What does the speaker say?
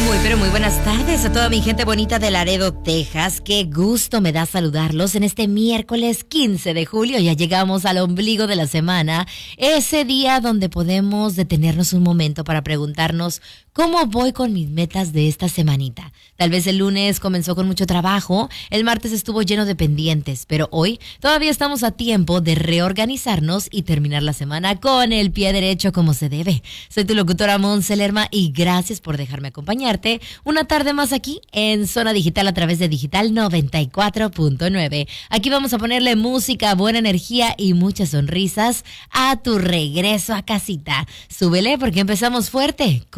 Muy, pero muy buenas tardes a toda mi gente bonita de Laredo, Texas. Qué gusto me da saludarlos en este miércoles 15 de julio. Ya llegamos al ombligo de la semana, ese día donde podemos detenernos un momento para preguntarnos cómo voy con mis metas de esta semanita. Tal vez el lunes comenzó con mucho trabajo, el martes estuvo lleno de pendientes, pero hoy todavía estamos a tiempo de reorganizarnos y terminar la semana con el pie derecho como se debe. Soy tu locutora Monse Lerma y gracias por dejarme acompañarte una tarde más aquí en Zona Digital a través de Digital 94.9. Aquí vamos a ponerle música, buena energía y muchas sonrisas a tu regreso a casita. Súbele porque empezamos fuerte.